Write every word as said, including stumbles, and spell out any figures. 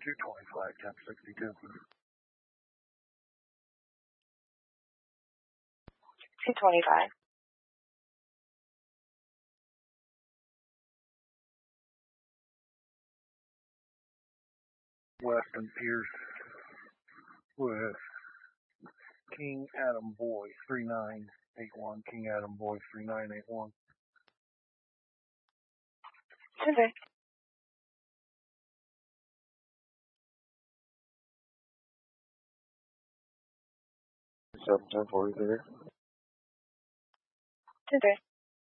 two twenty-five, ten sixty-two. two twenty-five. Weston Pierce with King Adam Boy three nine eight one. King Adam Boy three nine eight one. Okay. seven ten forty-three. Okay.